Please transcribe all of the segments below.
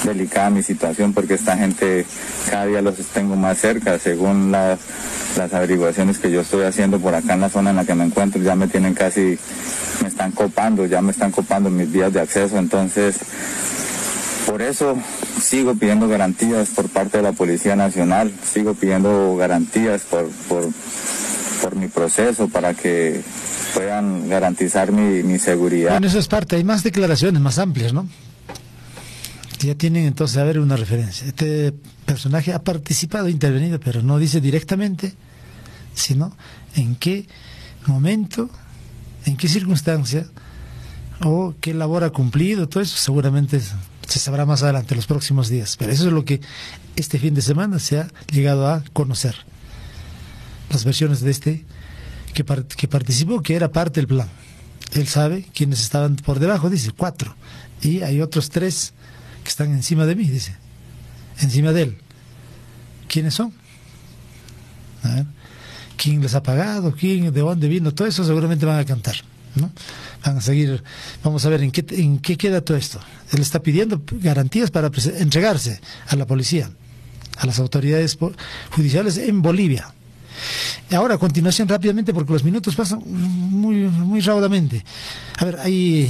delicada mi situación porque esta gente cada día los tengo más cerca. Según las averiguaciones que yo estoy haciendo por acá en la zona en la que me encuentro, ya me tienen casi, me están copando mis vías de acceso. Entonces, por eso sigo pidiendo garantías por parte de la Policía Nacional, sigo pidiendo garantías por mi proceso para que puedan garantizar mi seguridad. Bueno, eso es parte, hay más declaraciones más amplias, ¿no? Ya tienen entonces a ver una referencia. Este personaje ha participado, intervenido, pero no dice directamente, sino en qué momento, en qué circunstancia o qué labor ha cumplido. Todo eso seguramente se sabrá más adelante, los próximos días. Pero eso es lo que este fin de semana se ha llegado a conocer. Las versiones de este que participó, que era parte del plan. Él sabe quiénes estaban por debajo, dice 4, y hay otros 3 que están encima de mí, dice, encima de él. ¿Quiénes son? A ver, ¿quién les ha pagado? ¿Quién? ¿De dónde vino? Todo eso seguramente van a cantar, ¿no? Van a seguir. Vamos a ver en qué queda todo esto. Él está pidiendo garantías para entregarse a la policía, a las autoridades judiciales en Bolivia. Ahora, a continuación, rápidamente, porque los minutos pasan muy raudamente. A ver,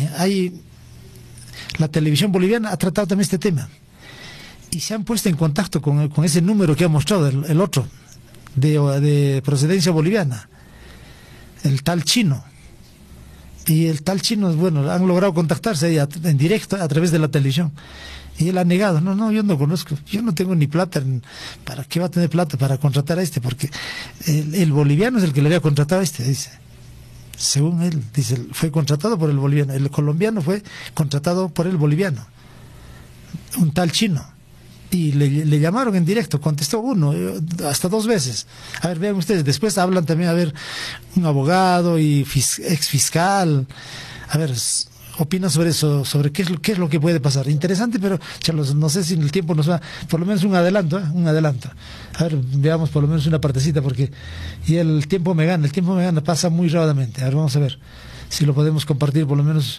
la televisión boliviana ha tratado también este tema y se han puesto en contacto con ese número que ha mostrado el otro de procedencia boliviana, el tal Chino. Y el tal Chino, bueno, han logrado contactarse ahí en directo a través de la televisión. Y él ha negado, no, yo no conozco, yo no tengo ni plata, ¿para qué va a tener plata para contratar a este? Porque el boliviano es el que le había contratado a este, dice. Según él, dice, fue contratado por el boliviano, el colombiano fue contratado por el boliviano, un tal Chino. Y le llamaron en directo, contestó uno, hasta 2 veces. A ver, vean ustedes, después hablan también, a ver, un abogado y ex fiscal, a ver, opina sobre eso, sobre qué es lo que puede pasar. Interesante, pero Charlos, no sé si el tiempo nos va, por lo menos un adelanto. A ver, veamos por lo menos una partecita, porque y el tiempo me gana, pasa muy rápidamente. A ver, vamos a ver si lo podemos compartir, por lo menos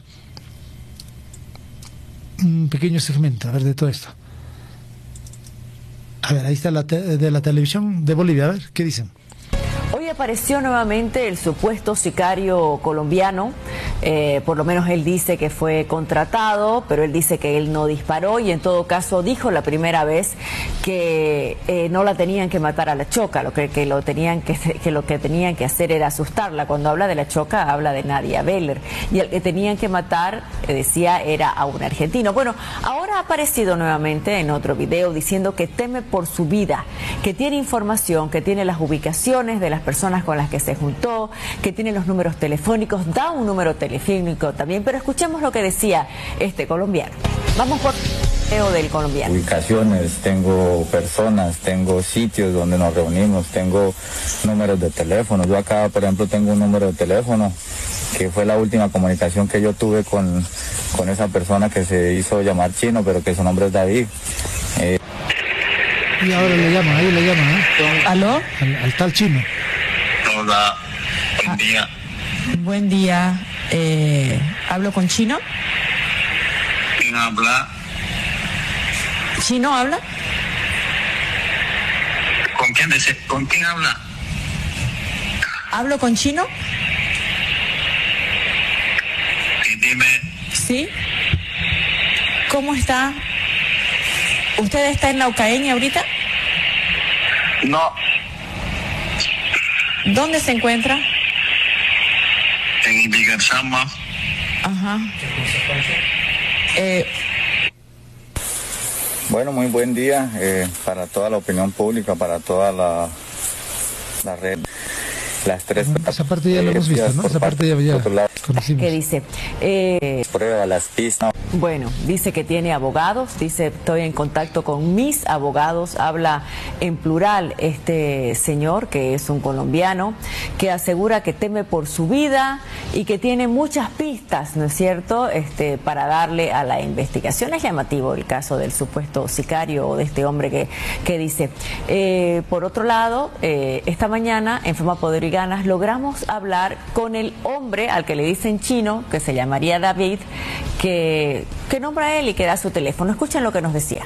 un pequeño segmento, a ver, de todo esto. A ver, ahí está de la televisión de Bolivia, a ver, ¿qué dicen? Hoy apareció nuevamente el supuesto sicario colombiano, por lo menos él dice que fue contratado, pero él dice que él no disparó y en todo caso dijo la primera vez que no la tenían que matar a la Choca, lo que tenían que hacer era asustarla. Cuando habla de la Choca habla de Nadia Beller y el que tenían que matar, decía, era a un argentino. Bueno, ahora ha aparecido nuevamente en otro video diciendo que teme por su vida, que tiene información, que tiene las ubicaciones de las personas con las que se juntó, que tiene los números telefónicos, da un número telefónico también, pero escuchemos lo que decía este colombiano. Vamos por el video del colombiano. Ubicaciones, tengo personas, tengo sitios donde nos reunimos, tengo números de teléfono. Yo acá, por ejemplo, tengo un número de teléfono que fue la última comunicación que yo tuve con esa persona que se hizo llamar Chino, pero que su nombre es David. Y ahora le llaman, ¿eh? ¿Aló? Al tal Chino. Hola, buen día. Buen día. ¿Hablo con Chino? ¿Quién habla? ¿Chino habla? ¿Con quién habla? ¿Hablo con Chino? Sí, dime. ¿Sí? ¿Cómo está? ¿Usted está en la Ucaeña ahorita? No. ¿Dónde se encuentra? En Ibigarzama. Ajá. Bueno, muy buen día para toda la opinión pública, para toda la red. Las 3 esa parte ya lo hemos visto, ¿no? Esa parte ya conocimos. ¿Qué dice? Prueba las pistas. Bueno, dice que tiene abogados, dice estoy en contacto con mis abogados, habla en plural este señor que es un colombiano, que asegura que teme por su vida y que tiene muchas pistas, ¿no es cierto?, para darle a la investigación. Es llamativo el caso del supuesto sicario o de este hombre que dice. Por otro lado, esta mañana en Fama, Poder y Ganas logramos hablar con el hombre al que le dice dice en chino, que se llamaría David, que nombra a él y que da su teléfono. Escuchen lo que nos decía.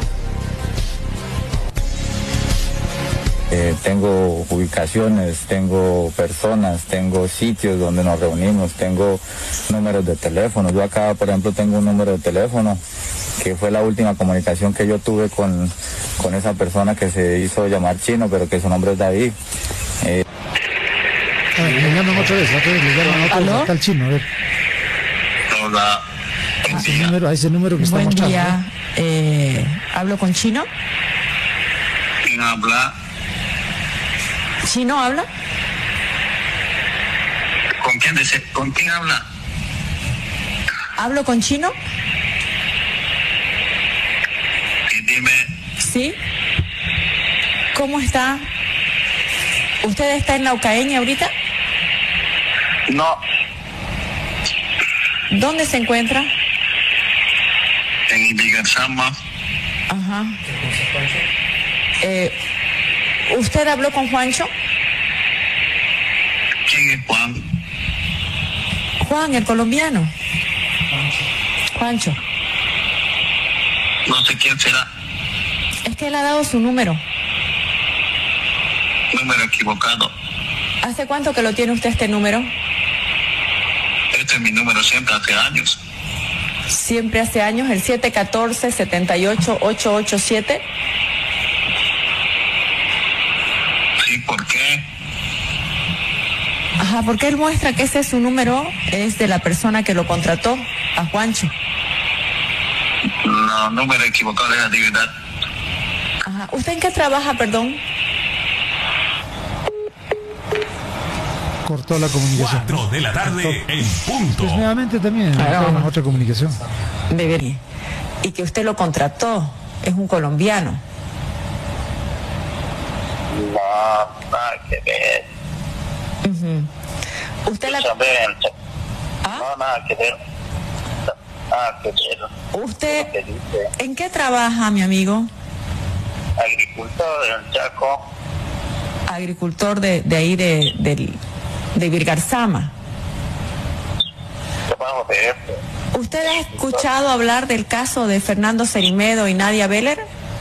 Tengo ubicaciones, tengo personas, tengo sitios donde nos reunimos, tengo números de teléfono. Yo acá, por ejemplo, tengo un número de teléfono que fue la última comunicación que yo tuve con esa persona que se hizo llamar Chino, pero que su nombre es David. Le llaman otra vez, le llaman otra vez acá al Chino, a ver. Hola. A ese número que está Buen mostrando. día. ¿Hablo con Chino? ¿Quién habla? ¿Chino habla? ¿Con quién habla? ¿Hablo con Chino? Y dime, ¿Sí? ¿Cómo está? ¿Usted está en Naucaeña ahorita? no, ¿Dónde se encuentra? en Ibigasama. Ajá. ¿Usted habló con Juancho? ¿Quién es Juan? Juan, el colombiano. Juancho. No sé quién será. Es que él ha dado su número. Número equivocado. ¿Hace cuánto que lo tiene usted este número? Este es mi número siempre, hace años. Siempre hace años, el 714-78-887. Sí, ¿por qué? Ajá, porque él muestra que ese es su número, es de la persona que lo contrató, a Juancho. No, número equivocado de la actividad. Ajá. ¿Usted en qué trabaja, perdón? Cortó la comunicación. 4 de la tarde en punto. Pues nuevamente también otra comunicación. Debería. Y que usted lo contrató, es un colombiano. No, nada que ver. ¿Usted la... ¿Ah? No, nada que ver. Nada que ver. ¿Usted ¿Qué dice? en qué trabaja, mi amigo? Agricultor del Chaco. Agricultor de ahí de Virgarzama. Trabajo de esto. ¿Usted ha escuchado hablar del caso de Fernando Cerimedo y Nadia Beller?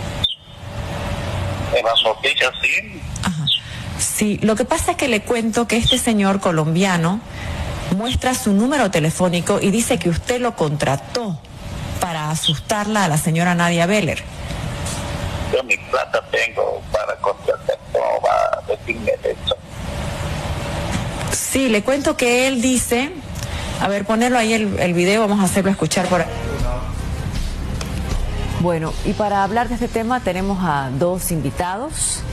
En las noticias, sí. Ajá. Sí, lo que pasa es que le cuento que este señor colombiano muestra su número telefónico y dice que usted lo contrató para asustarla a la señora Nadia Beller. Yo mi plata tengo para contratar, ¿cómo va a decirme eso? Sí, le cuento que él dice, a ver, ponerlo ahí el video, vamos a hacerlo escuchar por ahí. Bueno, y para hablar de este tema tenemos a dos invitados.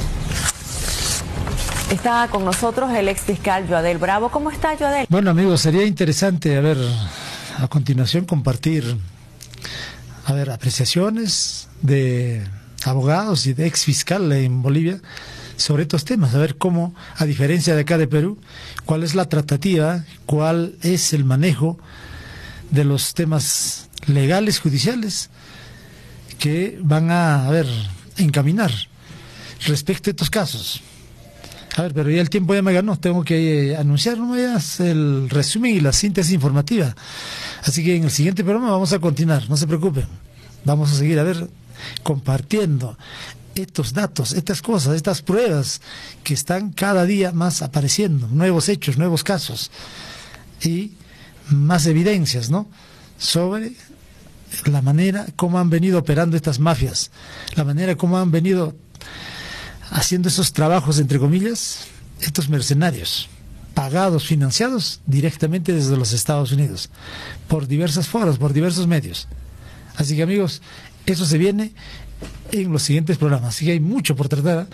Está con nosotros el ex fiscal Joadel Bravo. ¿Cómo está, Joadel? Bueno, amigos, sería interesante, a continuación compartir, apreciaciones de abogados y de ex fiscal en Bolivia sobre estos temas, a ver cómo, a diferencia de acá de Perú, cuál es la tratativa, cuál es el manejo de los temas legales, judiciales, que van a encaminar respecto a estos casos. Pero ya el tiempo ya me ganó, tengo que anunciar nomás el resumen y la síntesis informativa. Así que en el siguiente programa vamos a continuar, no se preocupen. Vamos a seguir compartiendo estos datos, estas cosas, estas pruebas que están cada día más apareciendo, nuevos hechos, nuevos casos y más evidencias, ¿no?, sobre la manera como han venido operando estas mafias, la manera como han venido haciendo esos trabajos, entre comillas, estos mercenarios, pagados, financiados directamente desde los Estados Unidos, por diversas foros, por diversos medios. Así que, amigos, eso se viene en los siguientes programas. Así que hay mucho por tratar.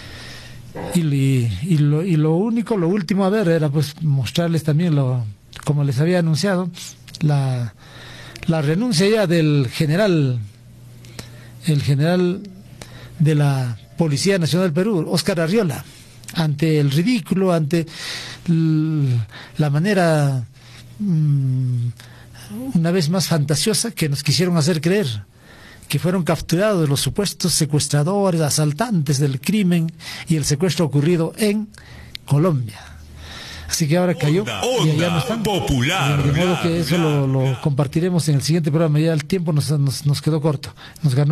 Y lo último, era pues mostrarles también, como les había anunciado, la renuncia ya del general de la Policía Nacional del Perú, Óscar Arriola, ante el ridículo, ante la manera una vez más fantasiosa que nos quisieron hacer creer que fueron capturados los supuestos secuestradores, asaltantes del crimen y el secuestro ocurrido en Colombia. Así Así que ahora cayó y allá no están. Popular De modo que eso lo compartiremos en el siguiente programa. Ya el tiempo nos quedó corto. Nos ganó.